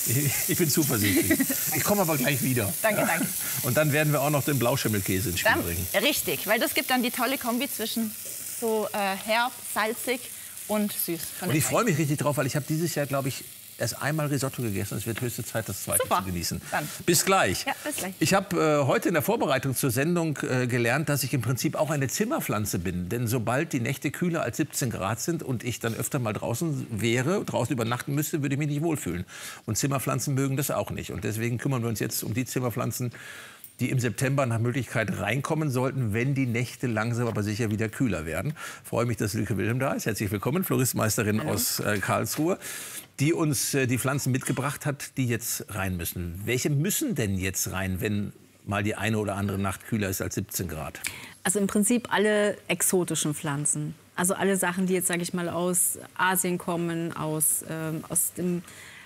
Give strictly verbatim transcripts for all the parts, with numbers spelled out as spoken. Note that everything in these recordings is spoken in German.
Ich, ich bin zuversichtlich. Ich komme aber gleich wieder. Danke, danke. Und dann werden wir auch noch den Blauschimmelkäse ins Spiel Dann, bringen. richtig, weil das gibt dann die tolle Kombi zwischen so äh, herb, salzig und süß. Und ich freue mich richtig drauf, weil ich habe dieses Jahr, glaube ich, erst einmal Risotto gegessen. Es wird höchste Zeit, das zweite Super. zu genießen. Dann. Bis gleich. Ja, bis gleich. Ich habe äh, heute in der Vorbereitung zur Sendung äh, gelernt, dass ich im Prinzip auch eine Zimmerpflanze bin. Denn sobald die Nächte kühler als siebzehn Grad sind und ich dann öfter mal draußen wäre, draußen übernachten müsste, würde ich mich nicht wohlfühlen. Und Zimmerpflanzen mögen das auch nicht. Und deswegen kümmern wir uns jetzt um die Zimmerpflanzen, die im September nach Möglichkeit reinkommen sollten, wenn die Nächte langsam aber sicher wieder kühler werden. Ich freue mich, dass Silke Wilhelm da ist. Herzlich willkommen, Floristmeisterin Hallo. aus äh, Karlsruhe, die uns äh, die Pflanzen mitgebracht hat, die jetzt rein müssen. Welche müssen denn jetzt rein, wenn mal die eine oder andere Nacht kühler ist als siebzehn Grad? Also im Prinzip alle exotischen Pflanzen. Also alle Sachen, die jetzt, sage ich mal, aus Asien kommen, aus, ähm, aus dem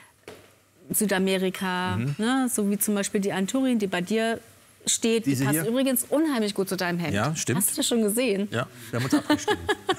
Südamerika, mhm. ne? So wie zum Beispiel die Anturin, die bei dir steht. Diese die passt hier? übrigens unheimlich gut zu deinem Hemd. Ja, stimmt. Hast du das schon gesehen? Ja, wir haben uns abgestimmt.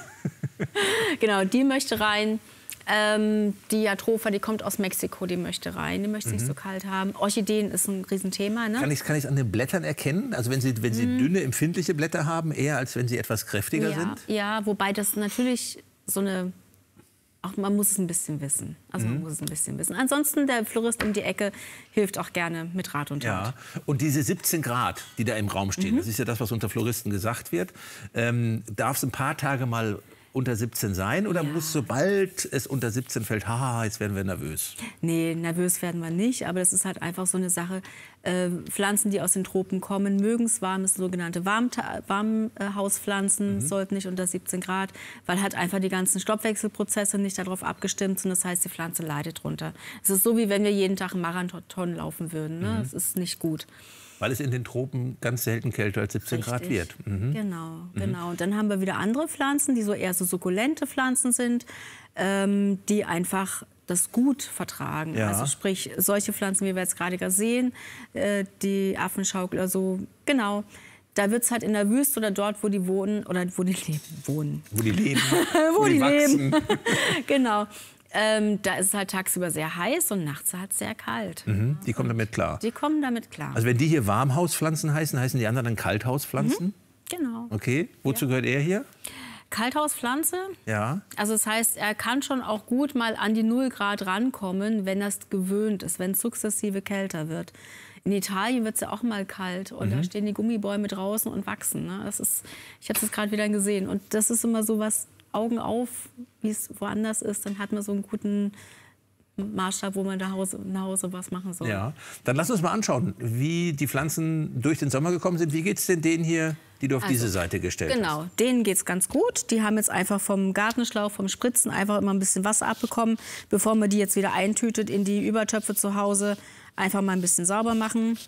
Genau, die möchte rein. Ähm, die Jatropha, die kommt aus Mexiko, die möchte rein. Die möchte es Mhm. nicht so kalt haben. Orchideen ist ein Riesenthema. Ne? Kann ich es an den Blättern erkennen? Also wenn Sie, wenn Sie Mhm. dünne, empfindliche Blätter haben, eher als wenn sie etwas kräftiger ja, sind? Ja, wobei das natürlich so eine... Auch man muss es ein bisschen wissen. Also man Mhm. muss es ein bisschen wissen. Ansonsten, der Florist um die Ecke hilft auch gerne mit Rat und Tat. Ja, und diese siebzehn Grad, die da im Raum stehen, Mhm. das ist ja das, was unter Floristen gesagt wird. Ähm, darf es ein paar Tage mal unter siebzehn sein oder Ja. muss, sobald es unter siebzehn fällt, haha, jetzt werden wir nervös? Nee, nervös werden wir nicht, aber das ist halt einfach so eine Sache. Äh, Pflanzen, die aus den Tropen kommen, mögen es warm, das sind sogenannte Warmta- Warmhauspflanzen, Mhm. sollten nicht unter siebzehn Grad, weil halt einfach die ganzen Stoffwechselprozesse nicht darauf abgestimmt sind. Das heißt, die Pflanze leidet drunter. Es ist so, wie wenn wir jeden Tag einen Marathon laufen würden. Ne? Mhm. Das ist nicht gut. Weil es in den Tropen ganz selten kälter als siebzehn Grad Richtig. wird. Mhm. Genau, genau. Und dann haben wir wieder andere Pflanzen, die so eher so sukkulente Pflanzen sind, ähm, die einfach das gut vertragen. Ja. Also sprich, solche Pflanzen, wie wir jetzt gerade sehen, äh, die Affenschaukel oder so, genau. Da wird es halt in der Wüste oder dort, wo die wohnen, oder wo die leben, wohnen. Wo die leben, wo, die, wachsen. leben. Genau. Ähm, da ist es halt tagsüber sehr heiß und nachts halt sehr kalt. Mhm. Die kommen damit klar. Die kommen damit klar. Also wenn die hier Warmhauspflanzen heißen, heißen die anderen dann Kalthauspflanzen? Mhm. Genau. Okay, wozu gehört er hier? Kalthauspflanze. Ja. Also das heißt, er kann schon auch gut mal an die null Grad rankommen, wenn er es gewöhnt ist, wenn es sukzessive kälter wird. In Italien wird es ja auch mal kalt und Mhm. da stehen die Gummibäume draußen und wachsen. Ne? Das ist, ich habe es gerade wieder gesehen und das ist immer so was, Augen auf, wie es woanders ist, dann hat man so einen guten Maßstab, wo man nach Hause, nach Hause was machen soll. Ja, dann lass uns mal anschauen, wie die Pflanzen durch den Sommer gekommen sind. Wie geht es denn denen hier, die du auf Also, diese Seite gestellt Genau, hast? denen geht es ganz gut. Die haben jetzt einfach vom Gartenschlauch, vom Spritzen einfach immer ein bisschen Wasser abbekommen, bevor man die jetzt wieder eintütet in die Übertöpfe zu Hause. Einfach mal ein bisschen sauber machen.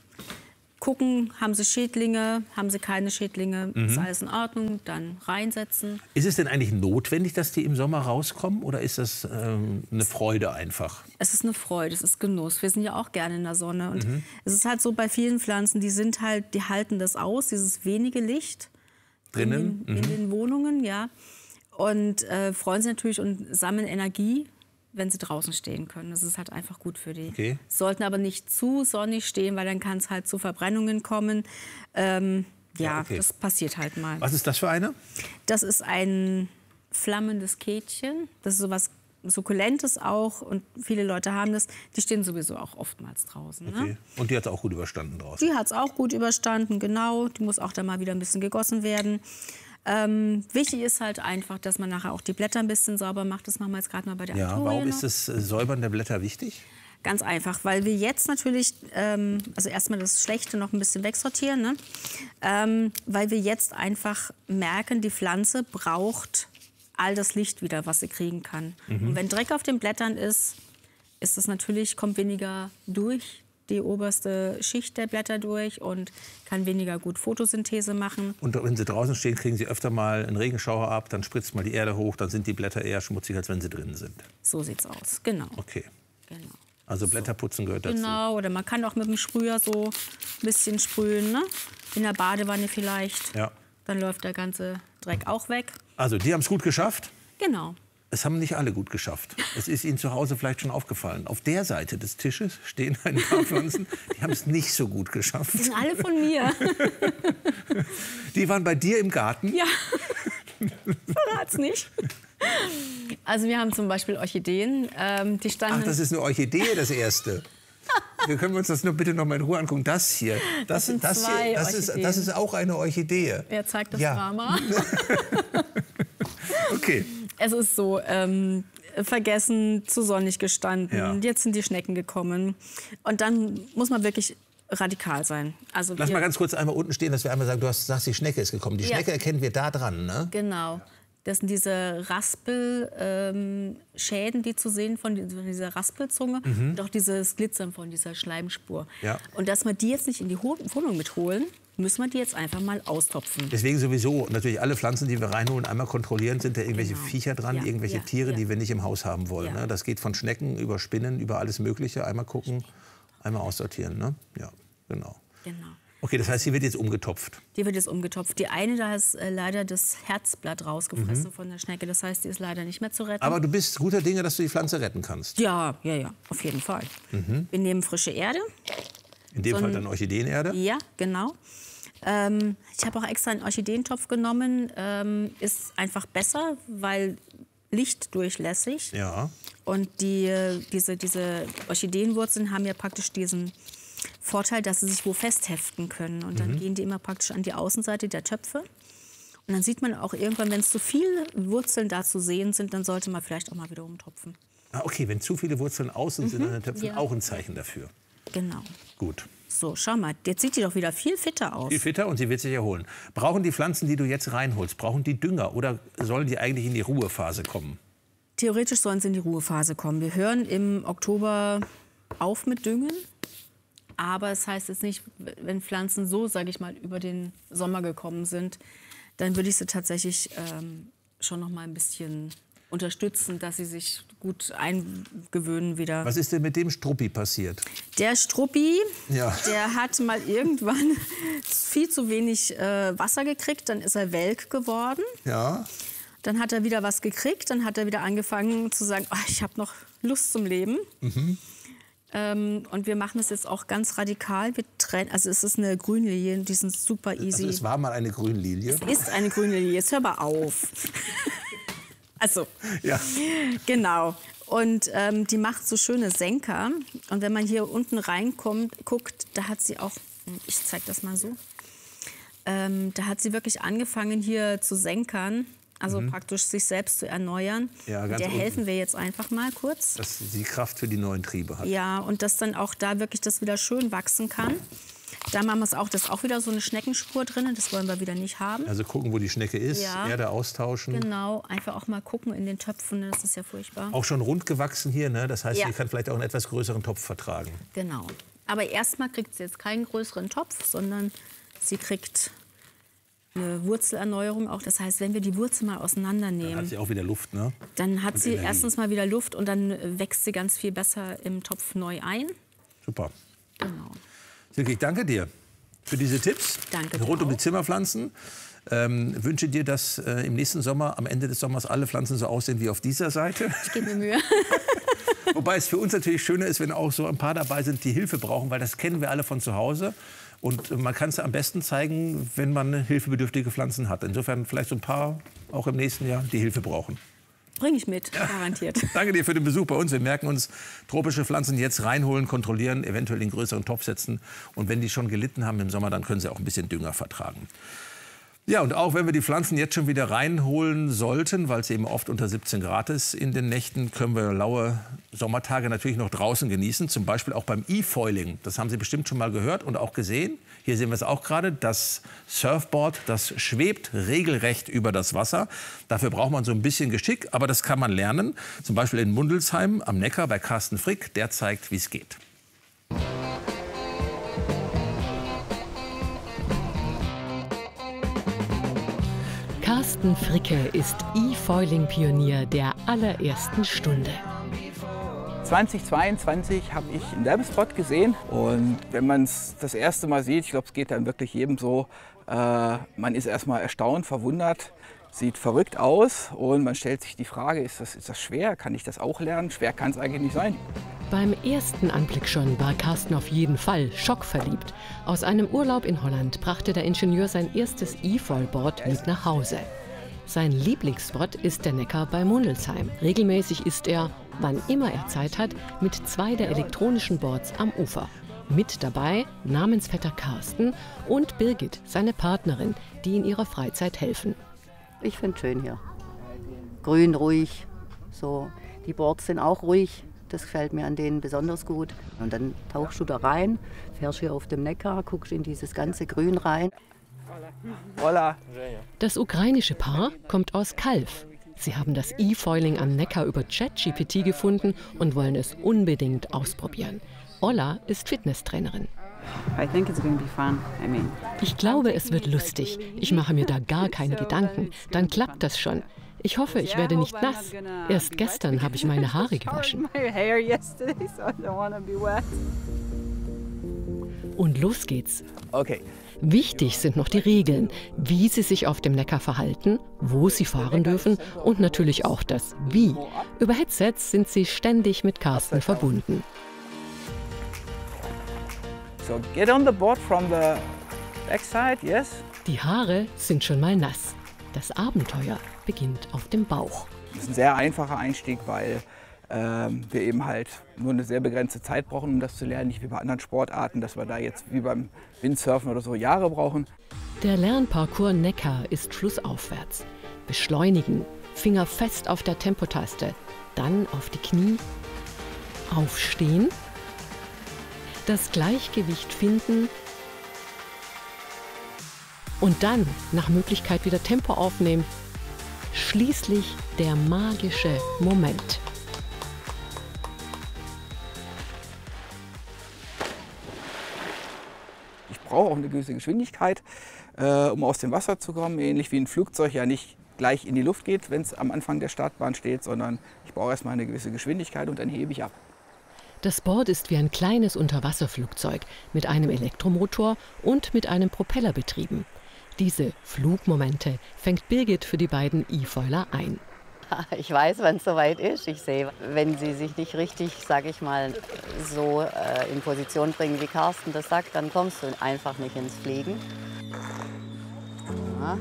Gucken, haben sie Schädlinge, haben sie keine Schädlinge, Mhm. ist alles in Ordnung, dann reinsetzen. Ist es denn eigentlich notwendig, dass die im Sommer rauskommen oder ist das ähm, eine Freude einfach? Es ist eine Freude, es ist Genuss. Wir sind ja auch gerne in der Sonne. Und Mhm. es ist halt so bei vielen Pflanzen, die sind halt, die halten das aus, dieses wenige Licht Drinnen? in den, in Mhm. den Wohnungen, ja. Und äh, freuen sich natürlich und sammeln Energie, wenn sie draußen stehen können. Das ist halt einfach gut für die. Okay. Sollten aber nicht zu sonnig stehen, weil dann kann es halt zu Verbrennungen kommen. Ähm, ja, Ja, okay. das passiert halt mal. Was ist das für eine? Das ist ein flammendes Kätchen. Das ist sowas Sukkulentes auch und viele Leute haben das. Die stehen sowieso auch oftmals draußen. Ne? Okay. Und die hat es auch gut überstanden draußen. Die hat es auch gut überstanden, genau. Die muss auch dann mal wieder ein bisschen gegossen werden. Ähm, wichtig ist halt einfach, dass man nachher auch die Blätter ein bisschen sauber macht. Das machen wir jetzt gerade mal bei der Ja, Anturie warum noch. ist das äh, Säubern der Blätter wichtig? Ganz einfach, weil wir jetzt natürlich, ähm, also erstmal das Schlechte noch ein bisschen wegsortieren, ne? ähm, weil wir jetzt einfach merken, die Pflanze braucht all das Licht wieder, was sie kriegen kann. Mhm. Und wenn Dreck auf den Blättern ist, ist das natürlich, kommt weniger durch die oberste Schicht der Blätter durch und kann weniger gut Photosynthese machen. Und wenn sie draußen stehen, kriegen sie öfter mal einen Regenschauer ab, dann spritzt mal die Erde hoch, dann sind die Blätter eher schmutzig, als wenn sie drin sind. So sieht's aus, genau. Okay. genau. Also Blätterputzen gehört dazu. Genau, oder man kann auch mit dem Sprüher so ein bisschen sprühen, ne? In der Badewanne vielleicht. Ja. Dann läuft der ganze Dreck auch weg. Also die haben es gut geschafft. Genau. es haben nicht alle gut geschafft. Es ist Ihnen zu Hause vielleicht schon aufgefallen. Auf der Seite des Tisches stehen ein paar Pflanzen, die haben es nicht so gut geschafft. Die sind alle von mir. Die waren bei dir im Garten? Ja, verrat's nicht. Also wir haben zum Beispiel Orchideen. Ähm, die standen Ach, das ist eine Orchidee, das erste. Wir können uns das nur bitte noch mal in Ruhe angucken. Das hier, das, Das sind das, zwei hier, das, ist, das ist auch eine Orchidee. Wer zeigt das Ja. Drama? Okay. Es ist so, ähm, vergessen, zu sonnig gestanden, Ja. jetzt sind die Schnecken gekommen. Und dann muss man wirklich radikal sein. Also Lass wir- mal ganz kurz einmal unten stehen, dass wir einmal sagen, du hast, sagst, die Schnecke ist gekommen. Die Ja. Schnecke erkennen wir da dran, ne? Genau. Das sind diese Raspelschäden, die zu sehen von die- von dieser Raspelzunge und auch dieses Glitzern von dieser Schleimspur. Ja. Und dass wir die jetzt nicht in die Ho- Wohnung mitholen, müssen wir die jetzt einfach mal austopfen. Deswegen sowieso natürlich alle Pflanzen, die wir reinholen, einmal kontrollieren, sind da irgendwelche Genau. Viecher dran, Ja, irgendwelche ja, Tiere, ja. die wir nicht im Haus haben wollen. Ja. Ne? Das geht von Schnecken über Spinnen, über alles Mögliche. Einmal gucken, einmal aussortieren. Ne? Ja, genau. Genau. Okay, das heißt, hier wird jetzt umgetopft. Die wird jetzt umgetopft. Die eine, da ist äh, leider das Herzblatt rausgefressen von der Schnecke. Das heißt, die ist leider nicht mehr zu retten. Aber du bist guter Dinge, dass du die Pflanze retten kannst. ja, ja, ja, auf jeden Fall. Wir nehmen frische Erde. In dem So ein- Fall dann Orchideenerde. Ja, genau. Ähm, ich habe auch extra einen Orchideentopf genommen. Ähm, ist einfach besser, weil lichtdurchlässig. Ja. Und die, äh, diese, diese Orchideenwurzeln haben ja praktisch diesen Vorteil, dass sie sich wo festheften können. Und dann gehen die immer praktisch an die Außenseite der Töpfe. Und dann sieht man auch irgendwann, wenn es zu viele Wurzeln da zu sehen sind, dann sollte man vielleicht auch mal wieder umtopfen. Ah, okay, wenn zu viele Wurzeln außen sind an den Töpfen, ja. auch ein Zeichen dafür. Genau. Gut. So, schau mal, jetzt sieht die doch wieder viel fitter aus. Viel fitter und sie wird sich erholen. Brauchen die Pflanzen, die du jetzt reinholst, brauchen die Dünger oder sollen die eigentlich in die Ruhephase kommen? Theoretisch sollen sie in die Ruhephase kommen. Wir hören im Oktober auf mit Düngen. Aber es heißt jetzt nicht, wenn Pflanzen so, sage ich mal, über den Sommer gekommen sind, dann würde ich sie tatsächlich ähm, schon noch mal ein bisschen unterstützen, dass sie sich gut eingewöhnen wieder. Was ist denn mit dem Struppi passiert? Der Struppi, Ja. der hat mal irgendwann viel zu wenig äh, Wasser gekriegt, dann ist er welk geworden. Ja. Dann hat er wieder was gekriegt, dann hat er wieder angefangen zu sagen, oh, ich habe noch Lust zum Leben. Mhm. Ähm, und wir machen es jetzt auch ganz radikal. Wir trennen, also es ist eine Grünlilie, die sind super easy. Also es war mal eine Grünlilie. Es ist eine Grünlilie, jetzt hör mal auf. Also, Ja. genau. Und ähm, die macht so schöne Senker. Und wenn man hier unten reinkommt, guckt, da hat sie auch, ich zeig das mal so, ähm, da hat sie wirklich angefangen hier zu senkern. Also praktisch sich selbst zu erneuern. Ja, Und ganz der unten. helfen wir jetzt einfach mal kurz. Dass sie Kraft für die neuen Triebe hat. Ja, und dass dann auch da wirklich das wieder schön wachsen kann. Da machen wir es auch, das ist auch wieder so eine Schneckenspur drin, das wollen wir wieder nicht haben. Also gucken, wo die Schnecke ist, Ja. Erde austauschen. Genau, einfach auch mal gucken in den Töpfen, das ist ja furchtbar. Auch schon rund gewachsen hier, ne? Das heißt, Ja. sie kann vielleicht auch einen etwas größeren Topf vertragen. Genau. Aber erstmal kriegt sie jetzt keinen größeren Topf, sondern sie kriegt eine Wurzelerneuerung auch. Das heißt, wenn wir die Wurzel mal Dann auseinandernehmen, hat sie auch wieder Luft, ne? dann hat Und sie Energie. erstens mal wieder Luft und dann wächst sie ganz viel besser im Topf neu ein. Super. Genau. Silke, ich danke dir für diese Tipps Danke dir rund um die auch. Zimmerpflanzen. Ähm, wünsche dir, dass äh, im nächsten Sommer, am Ende des Sommers, alle Pflanzen so aussehen wie auf dieser Seite. Ich gebe mir Mühe. Wobei es für uns natürlich schöner ist, wenn auch so ein paar dabei sind, die Hilfe brauchen, weil das kennen wir alle von zu Hause. Und man kann es am besten zeigen, wenn man hilfebedürftige Pflanzen hat. Insofern vielleicht so ein paar auch im nächsten Jahr, die Hilfe brauchen. Bring ich mit, garantiert. Danke dir für den Besuch bei uns. Wir merken uns, tropische Pflanzen jetzt reinholen, kontrollieren, eventuell in größeren Topf setzen. Und wenn die schon gelitten haben im Sommer, dann können sie auch ein bisschen Dünger vertragen. Ja, und auch wenn wir die Pflanzen jetzt schon wieder reinholen sollten, weil es eben oft unter siebzehn Grad ist in den Nächten, können wir laue Sommertage natürlich noch draußen genießen. Zum Beispiel auch beim E-Foiling. Das haben Sie bestimmt schon mal gehört und auch gesehen. Hier sehen wir es auch gerade. Das Surfboard, das schwebt regelrecht über das Wasser. Dafür braucht man so ein bisschen Geschick, aber das kann man lernen. Zum Beispiel in Mundelsheim am Neckar bei Carsten Frick. Der zeigt, wie es geht. Carsten Fricke ist E-Foiling-Pionier der allerersten Stunde. zweitausendzweiundzwanzig habe ich einen Werbespot gesehen und wenn man es das erste Mal sieht, ich glaube, es geht dann wirklich jedem so, äh, man ist erstmal erstaunt, verwundert, Sieht verrückt aus und man stellt sich die Frage, ist das, ist das schwer? Kann ich das auch lernen? Schwer kann es eigentlich nicht sein. Beim ersten Anblick schon war Carsten auf jeden Fall schockverliebt. Aus einem Urlaub in Holland brachte der Ingenieur sein erstes E-Foil-Board mit nach Hause. Sein Lieblingsspot ist der Neckar bei Mundelsheim. Regelmäßig ist er, wann immer er Zeit hat, mit zwei der elektronischen Boards am Ufer. Mit dabei Namensvetter Carsten und Birgit, seine Partnerin, die in ihrer Freizeit helfen. Ich finde es schön hier. Grün, ruhig. So. Die Boards sind auch ruhig. Das gefällt mir an denen besonders gut. Und dann tauchst du da rein, fährst hier auf dem Neckar, guckst in dieses ganze Grün rein. Hola. Das ukrainische Paar kommt aus Calw. Sie haben das E-Foiling am Neckar über ChatGPT gefunden und wollen es unbedingt ausprobieren. Ola ist Fitnesstrainerin. Ich glaube, es wird lustig. Ich mache mir da gar keine Gedanken. Dann klappt das schon. Ich hoffe, ich werde nicht nass. Erst gestern habe ich meine Haare gewaschen. Und los geht's. Okay. Wichtig sind noch die Regeln, wie sie sich auf dem Neckar verhalten, wo sie fahren dürfen und natürlich auch das Wie. Über Headsets sind sie ständig mit Carsten verbunden. So, get on the board from the backside, yes. Die Haare sind schon mal nass. Das Abenteuer beginnt auf dem Bauch. Das ist ein sehr einfacher Einstieg, weil ähm, wir eben halt nur eine sehr begrenzte Zeit brauchen, um das zu lernen. Nicht wie bei anderen Sportarten, dass wir da jetzt wie beim Windsurfen oder so Jahre brauchen. Der Lernparcours Neckar ist flussaufwärts. Beschleunigen, Finger fest auf der Tempotaste, dann auf die Knie, aufstehen, das Gleichgewicht finden und dann nach Möglichkeit wieder Tempo aufnehmen. Schließlich der magische Moment. Ich brauche auch eine gewisse Geschwindigkeit, äh, um aus dem Wasser zu kommen. Ähnlich wie ein Flugzeug ja nicht gleich in die Luft geht, wenn es am Anfang der Startbahn steht, sondern ich brauche erstmal eine gewisse Geschwindigkeit und dann hebe ich ab. Das Board ist wie ein kleines Unterwasserflugzeug mit einem Elektromotor und mit einem Propeller betrieben. Diese Flugmomente fängt Birgit für die beiden E-Foiler ein. Ich weiß, wann es soweit ist. Ich sehe, wenn sie sich nicht richtig, sage ich mal, so äh, in Position bringen, wie Carsten das sagt, dann kommst du einfach nicht ins Fliegen. Ja.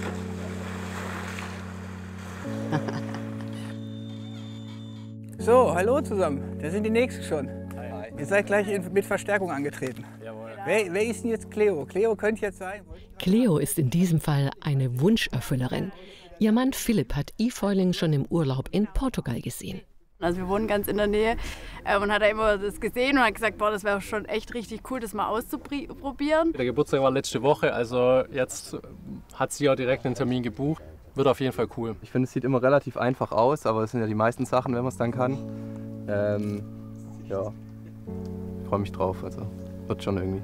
So, hallo zusammen. Da sind die Nächsten schon. Ihr seid gleich mit Verstärkung angetreten. Wer, wer ist denn jetzt Cleo? Cleo könnte jetzt sein. Cleo ist in diesem Fall eine Wunscherfüllerin. Ihr Mann Philipp hat E-Foiling schon im Urlaub in Portugal gesehen. Also wir wohnen ganz in der Nähe äh, und hat er immer das gesehen und hat gesagt, boah, das wäre schon echt richtig cool, das mal auszuprobieren. Der Geburtstag war letzte Woche, also jetzt hat sie ja direkt einen Termin gebucht. Wird auf jeden Fall cool. Ich finde, es sieht immer relativ einfach aus, aber es sind ja die meisten Sachen, wenn man es dann kann. Ähm, ja, ich freue mich drauf, also wird schon irgendwie.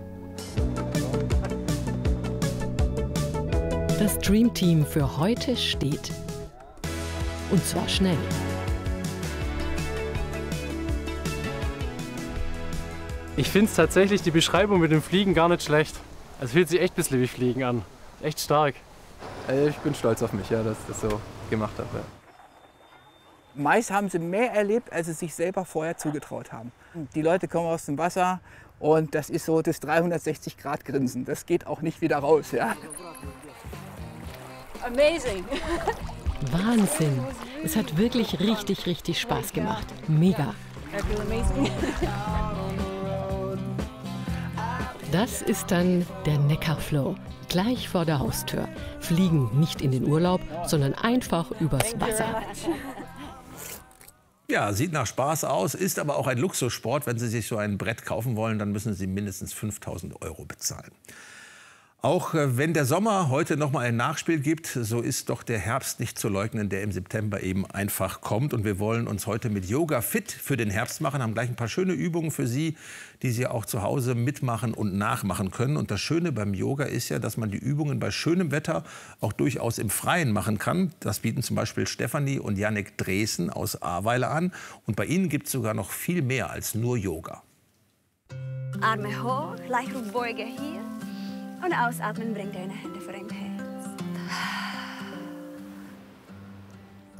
Das Dream Team für heute steht. Und zwar schnell. Ich finde es tatsächlich die Beschreibung mit dem Fliegen gar nicht schlecht. Es fühlt sich echt ein bisschen wie Fliegen an. Echt stark. Also ich bin stolz auf mich, ja, dass ich das so gemacht habe. Ja. Meist haben sie mehr erlebt, als sie sich selber vorher zugetraut haben. Die Leute kommen aus dem Wasser und das ist so das dreihundertsechzig Grad Grinsen. Das geht auch nicht wieder raus. Ja. Amazing! Wahnsinn! Es hat wirklich richtig, richtig Spaß gemacht. Mega! Das ist dann der Neckarflow, gleich vor der Haustür. Fliegen nicht in den Urlaub, sondern einfach übers Wasser. Ja, sieht nach Spaß aus, ist aber auch ein Luxussport. Wenn Sie sich so ein Brett kaufen wollen, dann müssen Sie mindestens fünftausend Euro bezahlen. Auch wenn der Sommer heute noch mal ein Nachspiel gibt, so ist doch der Herbst nicht zu leugnen, der im September eben einfach kommt. Und wir wollen uns heute mit Yoga fit für den Herbst machen, haben gleich ein paar schöne Übungen für Sie, die Sie auch zu Hause mitmachen und nachmachen können. Und das Schöne beim Yoga ist ja, dass man die Übungen bei schönem Wetter auch durchaus im Freien machen kann. Das bieten zum Beispiel Stefanie und Jannik Dresen aus Ahrweiler an. Und bei ihnen gibt es sogar noch viel mehr als nur Yoga. Arme hoch, leicht beuge hier. Und ausatmen, bring deine Hände vor dein Herz.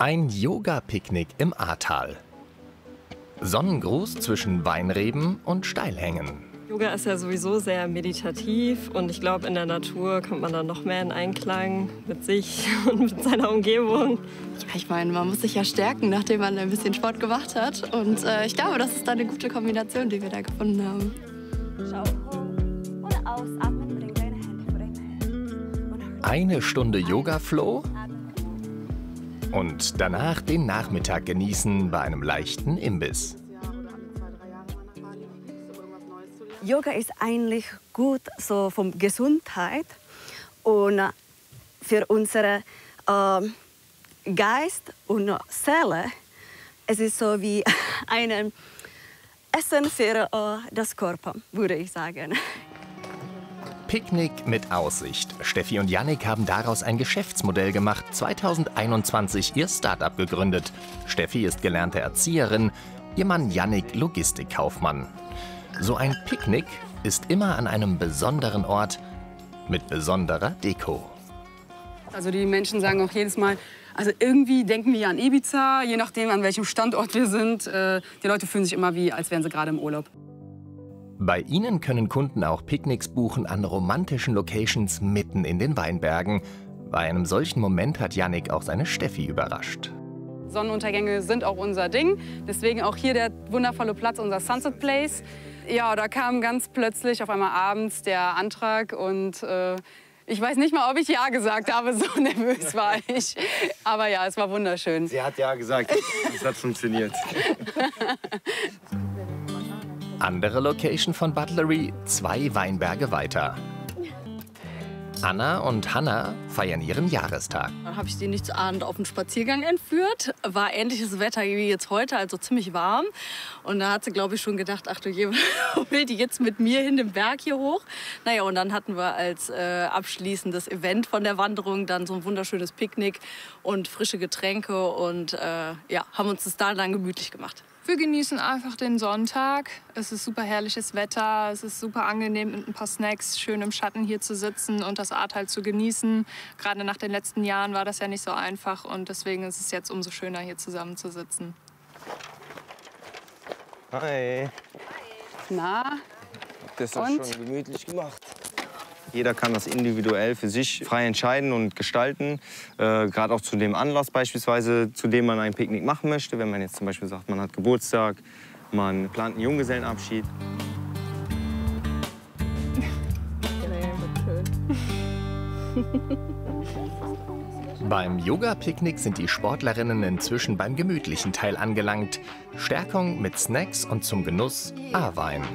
Ein Yoga-Picknick im Ahrtal. Sonnengruß zwischen Weinreben und Steilhängen. Yoga ist ja sowieso sehr meditativ und ich glaube, in der Natur kommt man dann noch mehr in Einklang mit sich und mit seiner Umgebung. Ja, ich meine, man muss sich ja stärken, nachdem man ein bisschen Sport gemacht hat. Und äh, ich glaube, das ist dann eine gute Kombination, die wir da gefunden haben. Schau hoch und ausatmen, bring deine Hände vor dein Herz. Eine Stunde Yoga-Flow und danach den Nachmittag genießen bei einem leichten Imbiss. Yoga ist eigentlich gut so von Gesundheit und für unseren äh, Geist und Seele. Es ist so wie ein Essen für äh, das Körper, würde ich sagen. Picknick mit Aussicht. Steffi und Jannik haben daraus ein Geschäftsmodell gemacht, zweitausendeinundzwanzig ihr Start-up gegründet. Steffi ist gelernte Erzieherin, ihr Mann Jannik Logistikkaufmann. So ein Picknick ist immer an einem besonderen Ort mit besonderer Deko. Also die Menschen sagen auch jedes Mal, also irgendwie denken wir an Ibiza, je nachdem an welchem Standort wir sind. Äh, die Leute fühlen sich immer wie, als wären sie gerade im Urlaub. Bei ihnen können Kunden auch Picknicks buchen an romantischen Locations mitten in den Weinbergen. Bei einem solchen Moment hat Jannik auch seine Steffi überrascht. Sonnenuntergänge sind auch unser Ding. Deswegen auch hier der wundervolle Platz, unser Sunset Place. Ja, da kam ganz plötzlich auf einmal abends der Antrag und äh, ich weiß nicht mal, ob ich Ja gesagt habe, so nervös war ich. Aber ja, es war wunderschön. Sie hat Ja gesagt, es hat funktioniert. Andere Location von Butlery, zwei Weinberge weiter. Anna und Hannah feiern ihren Jahrestag. Dann habe ich sie nichtsahnend auf einen Spaziergang entführt. War ähnliches Wetter wie jetzt heute, also ziemlich warm. Und da hat sie, glaube ich, schon gedacht, ach du je, wo will die jetzt mit mir hin den Berg hier hoch? Naja, und dann hatten wir als äh, abschließendes Event von der Wanderung dann so ein wunderschönes Picknick und frische Getränke und äh, ja, haben uns das da dann gemütlich gemacht. Wir genießen einfach den Sonntag. Es ist super herrliches Wetter. Es ist super angenehm, mit ein paar Snacks schön im Schatten hier zu sitzen und das Ahrtal zu genießen. Gerade nach den letzten Jahren war das ja nicht so einfach. Und deswegen ist es jetzt umso schöner, hier zusammenzusitzen. Hi. Na? Das ist doch schon gemütlich gemacht. Jeder kann das individuell für sich frei entscheiden und gestalten. Äh, Gerade auch zu dem Anlass beispielsweise, zu dem man ein Picknick machen möchte. Wenn man jetzt zum Beispiel sagt, man hat Geburtstag, man plant einen Junggesellenabschied. Beim Yoga-Picknick sind die Sportlerinnen inzwischen beim gemütlichen Teil angelangt. Stärkung mit Snacks und zum Genuss A-Wein.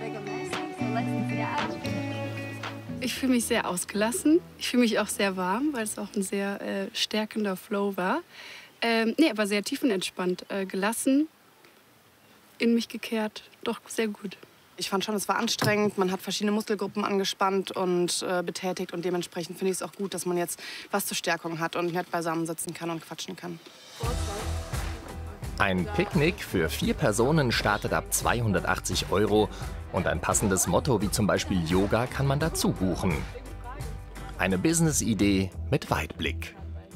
Ich fühle mich sehr ausgelassen. Ich fühle mich auch sehr warm, weil es auch ein sehr äh, stärkender Flow war. Ähm, nee, aber sehr tiefenentspannt, äh, gelassen, in mich gekehrt, doch sehr gut. Ich fand schon, es war anstrengend. Man hat verschiedene Muskelgruppen angespannt und äh, betätigt. Und dementsprechend finde ich es auch gut, dass man jetzt was zur Stärkung hat und nett beisammen sitzen kann und quatschen kann. Ein Picknick für vier Personen startet ab zweihundertachtzig Euro und ein passendes Motto wie zum Beispiel Yoga kann man dazu buchen. Eine Business-Idee mit Weitblick.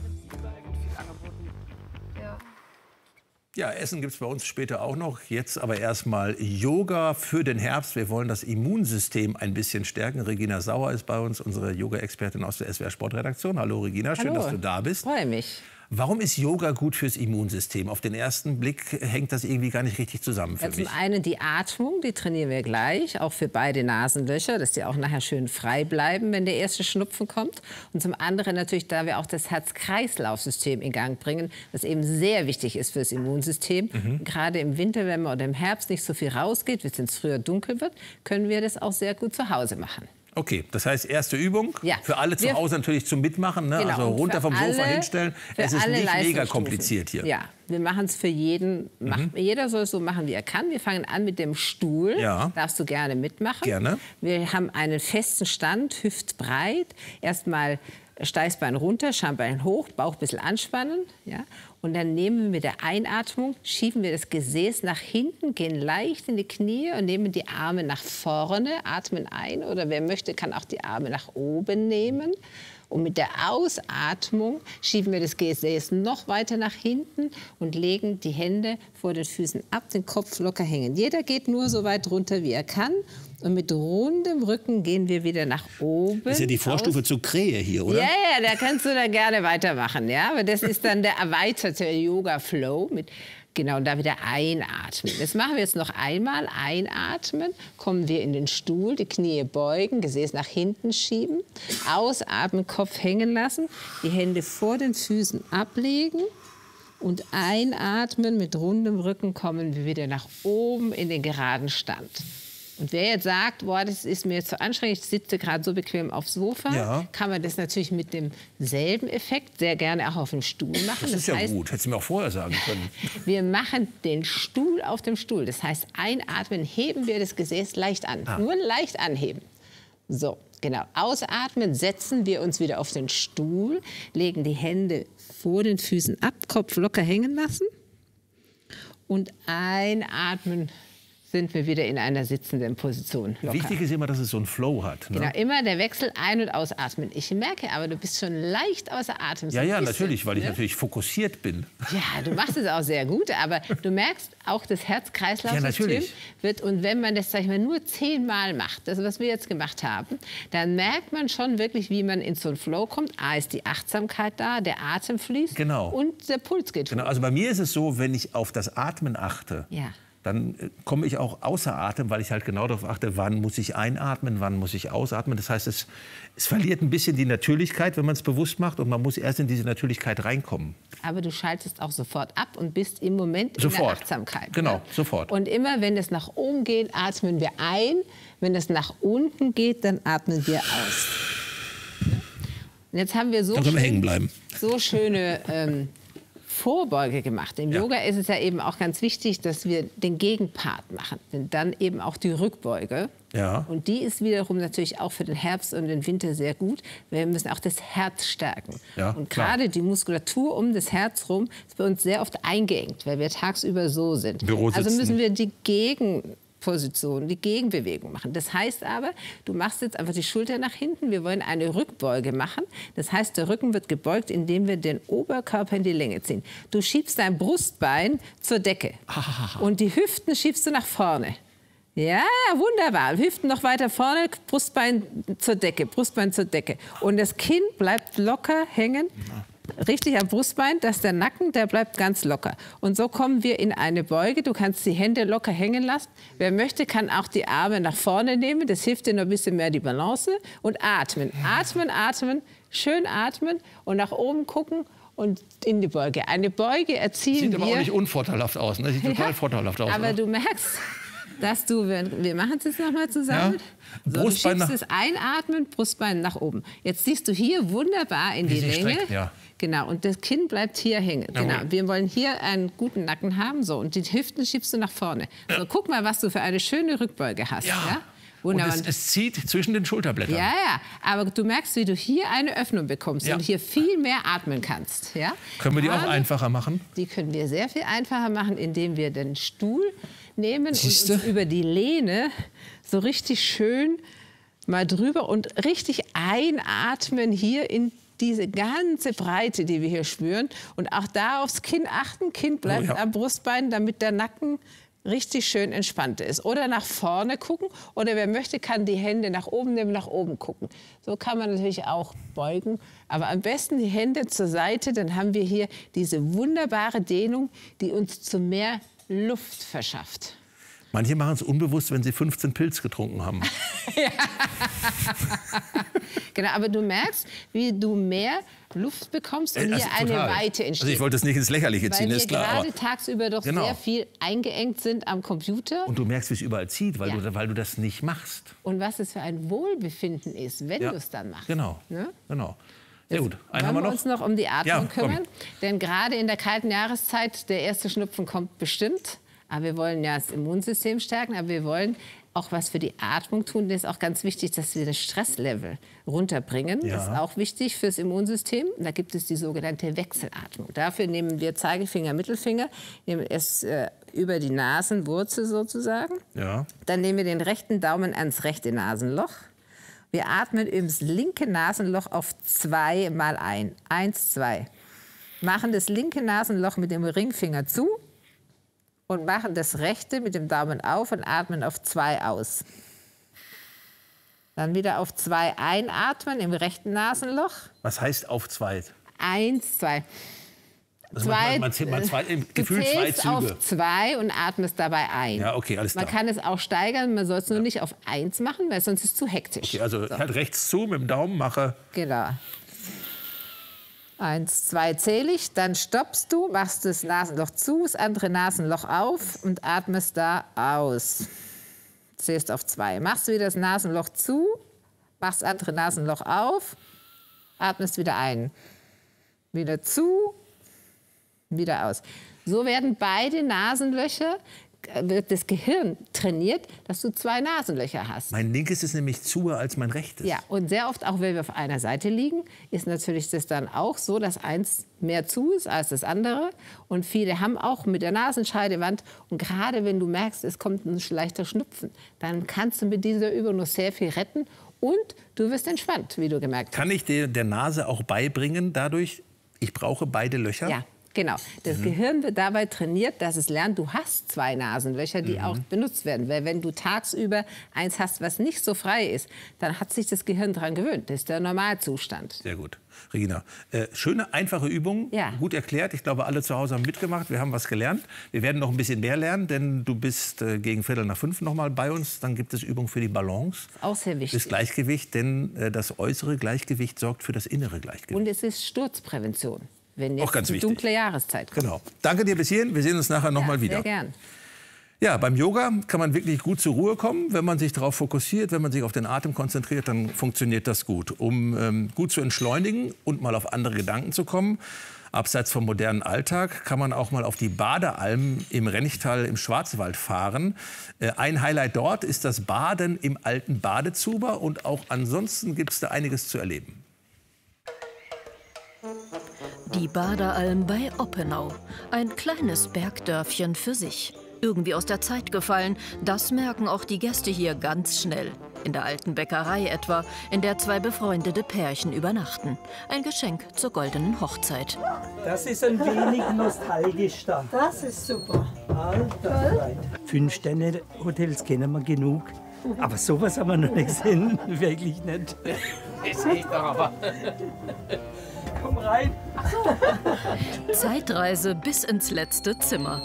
Ja, Essen gibt es bei uns später auch noch. Jetzt aber erstmal Yoga für den Herbst. Wir wollen das Immunsystem ein bisschen stärken. Regina Sauer ist bei uns, unsere Yoga-Expertin aus der S W R Sportredaktion. Hallo Regina, schön, Hallo. dass du da bist. Freue mich. Warum ist Yoga gut fürs Immunsystem? Auf den ersten Blick hängt das irgendwie gar nicht richtig zusammen für Ja, zum mich. einen die Atmung, die trainieren wir gleich, auch für beide Nasenlöcher, dass die auch nachher schön frei bleiben, wenn der erste Schnupfen kommt. Und zum anderen natürlich, da wir auch das Herz-Kreislauf-System in Gang bringen, was eben sehr wichtig ist fürs Immunsystem. Mhm. Gerade im Winter, wenn man oder im Herbst nicht so viel rausgeht, wenn es früher dunkel wird, können wir das auch sehr gut zu Hause machen. Okay, das heißt, erste Übung, Ja. für alle zu Wir- Hause natürlich zum Mitmachen, ne? Genau, also und runter für vom Sofa alle- hinstellen. für Es ist alle nicht mega Leistungsstufen. kompliziert hier. Ja, wir machen es für jeden. Macht, Jeder soll es so machen, wie er kann. Wir fangen an mit dem Stuhl. Ja. Darfst du gerne mitmachen. Gerne. Wir haben einen festen Stand, hüftbreit. Erstmal Steißbein runter, Schambein hoch, Bauch ein bisschen anspannen. Ja? Und dann nehmen wir mit der Einatmung, schieben wir das Gesäß nach hinten, gehen leicht in die Knie und nehmen die Arme nach vorne, atmen ein. Oder wer möchte, kann auch die Arme nach oben nehmen. Und mit der Ausatmung schieben wir das Gesäß noch weiter nach hinten und legen die Hände vor den Füßen ab, den Kopf locker hängen. Jeder geht nur so weit runter, wie er kann. Und mit rundem Rücken gehen wir wieder nach oben. Das ist ja die Vorstufe aus. zur Krähe hier, oder? Ja, ja, da kannst du dann gerne weitermachen. Ja? Aber das ist dann der erweiterte Yoga-Flow. Mit Genau, und da wieder einatmen. Das machen wir jetzt noch einmal. Einatmen, kommen wir in den Stuhl, die Knie beugen, Gesäß nach hinten schieben. Ausatmen, Kopf hängen lassen, die Hände vor den Füßen ablegen. Und einatmen, mit rundem Rücken kommen wir wieder nach oben in den geraden Stand. Und wer jetzt sagt, boah, das ist mir zu anstrengend, ich sitze gerade so bequem aufs Sofa, ja. kann man das natürlich mit demselben Effekt sehr gerne auch auf dem Stuhl machen. Das ist das ja heißt, gut, hättest du mir auch vorher sagen können. Wir machen den Stuhl auf dem Stuhl. Das heißt, einatmen, heben wir das Gesäß leicht an. Ah. Nur leicht anheben. So, genau. Ausatmen, setzen wir uns wieder auf den Stuhl, legen die Hände vor den Füßen ab, Kopf locker hängen lassen. Und einatmen, sind wir wieder in einer sitzenden Position. Locker. Wichtig ist immer, dass es so einen Flow hat. Ne? Genau, immer der Wechsel ein- und ausatmen. Ich merke aber, du bist schon leicht außer Atem. So ja, ja, bisschen, natürlich, weil ich ne? natürlich fokussiert bin. Ja, du machst es auch sehr gut, aber du merkst, auch das Herz-Kreislauf-System ja, wird, und wenn man das, sag ich mal, nur zehnmal macht, das, was wir jetzt gemacht haben, dann merkt man schon wirklich, wie man in so einen Flow kommt. A, ist die Achtsamkeit da, der Atem fließt genau. und der Puls geht hoch. Genau, also bei mir ist es so, wenn ich auf das Atmen achte, ja. dann komme ich auch außer Atem, weil ich halt genau darauf achte, wann muss ich einatmen, wann muss ich ausatmen. Das heißt, es, es verliert ein bisschen die Natürlichkeit, wenn man es bewusst macht. Und man muss erst in diese Natürlichkeit reinkommen. Aber du schaltest auch sofort ab und bist im Moment sofort. in der Achtsamkeit. Genau, ne? sofort. Und immer, wenn es nach oben geht, atmen wir ein. Wenn es nach unten geht, dann atmen wir aus. Und jetzt haben wir so, dann können wir schön, hängen bleiben. so schöne ähm, Vorbeuge gemacht. Im ja. Yoga ist es ja eben auch ganz wichtig, dass wir den Gegenpart machen. Denn dann eben auch die Rückbeuge. Ja. Und die ist wiederum natürlich auch für den Herbst und den Winter sehr gut. Wir müssen auch das Herz stärken. Ja, und gerade die Muskulatur um das Herz rum ist bei uns sehr oft eingeengt, weil wir tagsüber so sind. Also müssen wir die Gegen Position, die Gegenbewegung machen. Das heißt aber, du machst jetzt einfach die Schulter nach hinten. Wir wollen eine Rückbeuge machen. Das heißt, der Rücken wird gebeugt, indem wir den Oberkörper in die Länge ziehen. Du schiebst dein Brustbein zur Decke und die Hüften schiebst du nach vorne. Ja, wunderbar. Hüften noch weiter vorne, Brustbein zur Decke, Brustbein zur Decke. Und das Kinn bleibt locker hängen. Richtig am Brustbein, dass der Nacken, der bleibt ganz locker. Und so kommen wir in eine Beuge. Du kannst die Hände locker hängen lassen. Wer möchte, kann auch die Arme nach vorne nehmen. Das hilft dir noch ein bisschen mehr die Balance. Und atmen, atmen, atmen, schön atmen und nach oben gucken und in die Beuge. Eine Beuge erzielen wir... Sieht aber auch nicht unvorteilhaft aus. Ne? Sieht total ja, vorteilhaft aus. Aber oder? Du merkst, dass du... Wir machen es jetzt noch mal zusammen. Ja. So, Brustbein du schiebst es einatmen, Brustbein nach oben. Jetzt siehst du hier wunderbar in die Länge. Streckt, ja. Genau, und das Kinn bleibt hier hängen. Ja, genau. Wir wollen hier einen guten Nacken haben. So, und die Hüften schiebst du nach vorne. Ja. So, guck mal, was du für eine schöne Rückbeuge hast. Ja. Ja? Wunderbar. Und es, es zieht zwischen den Schulterblättern. Ja, ja. Aber du merkst, wie du hier eine Öffnung bekommst ja. und hier viel mehr atmen kannst. Ja? Können wir die Gerade, auch einfacher machen? Die können wir sehr viel einfacher machen, indem wir den Stuhl nehmen Siehste? und uns über die Lehne so richtig schön mal drüber und richtig einatmen hier in diese ganze Breite, die wir hier spüren. Und auch da aufs Kinn achten. Kinn bleibt oh, ja. am Brustbein, damit der Nacken richtig schön entspannt ist. Oder nach vorne gucken. Oder wer möchte, kann die Hände nach oben nehmen, nach oben gucken. So kann man natürlich auch beugen. Aber am besten die Hände zur Seite. Dann haben wir hier diese wunderbare Dehnung, die uns zu mehr Luft verschafft. Manche machen es unbewusst, wenn sie fünfzehn Pilz getrunken haben. Ja. Genau, aber du merkst, wie du mehr Luft bekommst und also hier eine total. Weite entsteht. Also ich wollte das nicht ins Lächerliche ziehen, weil ist klar. Weil wir aber gerade tagsüber doch genau. sehr viel eingeengt sind am Computer. Und du merkst, wie es überall zieht, weil, ja. du, weil du das nicht machst. Und was es für ein Wohlbefinden ist, wenn ja. du es dann machst. Genau, ne? genau. Sehr gut. Einen wollen wir noch? uns noch um die Atmung ja, kümmern. Denn gerade in der kalten Jahreszeit, der erste Schnupfen kommt bestimmt. Aber wir wollen ja das Immunsystem stärken, aber wir wollen auch was für die Atmung tun. Das ist auch ganz wichtig, dass wir das Stresslevel runterbringen. Ja. Das ist auch wichtig fürs Immunsystem. Da gibt es die sogenannte Wechselatmung. Dafür nehmen wir Zeigefinger, Mittelfinger, nehmen es äh, über die Nasenwurzel sozusagen. Ja. Dann nehmen wir den rechten Daumen ans rechte Nasenloch Wir atmen ins linke Nasenloch auf zwei mal ein. Eins, zwei. Machen das linke Nasenloch mit dem Ringfinger zu und machen das rechte mit dem Daumen auf und atmen auf zwei aus. Dann wieder auf zwei einatmen im rechten Nasenloch. Was heißt auf zwei? Eins, zwei. Also zwei, man, man, man zwei, im du Gefühl zwei zählst Züge. auf zwei und atmest dabei ein. Ja, okay, alles Man klar. kann es auch steigern, man soll es nur ja. nicht auf eins machen, weil sonst ist es zu hektisch. Okay, also so. halt rechts zu mit dem Daumen mache. Genau. Eins, zwei zähle ich, dann stoppst du, machst das Nasenloch zu, das andere Nasenloch auf und atmest da aus. Zählst auf zwei. Machst wieder das Nasenloch zu, machst das andere Nasenloch auf, atmest wieder ein. Wieder zu, wieder aus. So werden beide Nasenlöcher, wird das Gehirn trainiert, dass du zwei Nasenlöcher hast. Mein linkes ist nämlich zu als mein rechtes. Ja, und sehr oft, auch wenn wir auf einer Seite liegen, ist natürlich das dann auch so, dass eins mehr zu ist als das andere. Und viele haben auch mit der Nasenscheidewand, und gerade wenn du merkst, es kommt ein leichter Schnupfen, dann kannst du mit dieser Übung noch sehr viel retten und du wirst entspannt, wie du gemerkt hast. Kann ich der, der Nase auch beibringen dadurch, ich brauche beide Löcher? Ja. Genau. Das mhm. Gehirn wird dabei trainiert, dass es lernt, du hast zwei Nasenlöcher, die mhm. auch benutzt werden. Weil wenn du tagsüber eins hast, was nicht so frei ist, dann hat sich das Gehirn daran gewöhnt. Das ist der Normalzustand. Sehr gut. Regina, äh, schöne, einfache Übung, ja. gut erklärt. Ich glaube, alle zu Hause haben mitgemacht. Wir haben was gelernt. Wir werden noch ein bisschen mehr lernen, denn du bist äh, gegen Viertel nach fünf noch mal bei uns. Dann gibt es Übung für die Balance. Auch sehr wichtig. Das Gleichgewicht, denn äh, das äußere Gleichgewicht sorgt für das innere Gleichgewicht. Und es ist Sturzprävention. Wenn jetzt auch ganz die wichtig. dunkle Jahreszeit kommt. Genau. Danke dir bis hierhin. Wir sehen uns nachher noch ja, mal wieder. Sehr gern. Ja, beim Yoga kann man wirklich gut zur Ruhe kommen. Wenn man sich darauf fokussiert, wenn man sich auf den Atem konzentriert, dann funktioniert das gut. Um ähm, gut zu entschleunigen und mal auf andere Gedanken zu kommen, abseits vom modernen Alltag, kann man auch mal auf die Badealm im Renchtal im Schwarzwald fahren. Äh, ein Highlight dort ist das Baden im alten Badezuber. Und auch ansonsten gibt es da einiges zu erleben. Die Badealm bei Oppenau. Ein kleines Bergdörfchen für sich. Irgendwie aus der Zeit gefallen, das merken auch die Gäste hier ganz schnell. In der alten Bäckerei etwa, in der zwei befreundete Pärchen übernachten. Ein Geschenk zur goldenen Hochzeit. Das ist ein wenig nostalgisch da. Das ist super. Alter, Fünf-Sterne-Hotels kennen wir genug. Aber sowas haben wir noch nicht gesehen. Wirklich nicht. Das sehe ich doch aber. Komm rein. Ach so. Zeitreise bis ins letzte Zimmer.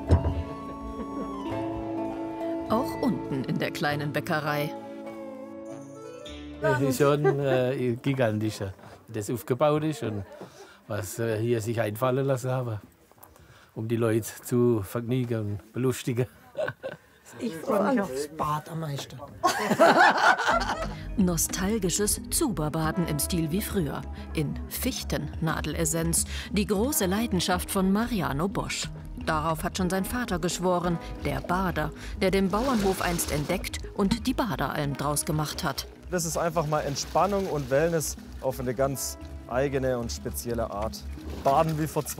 Auch unten in der kleinen Bäckerei. Das ist schon äh, gigantisch, wie das aufgebaut ist und was äh, hier sich einfallen lassen haben, um die Leute zu vergnügen und belustigen. Ich freue mich aufs Bad am meisten. Nostalgisches Zuberbaden im Stil wie früher. In Fichtennadelessenz, die große Leidenschaft von Mariano Bosch. Darauf hat schon sein Vater geschworen, der Bader, der den Bauernhof einst entdeckt und die Badealm draus gemacht hat. Das ist einfach mal Entspannung und Wellness auf eine ganz eigene und spezielle Art. Baden wie vor zwei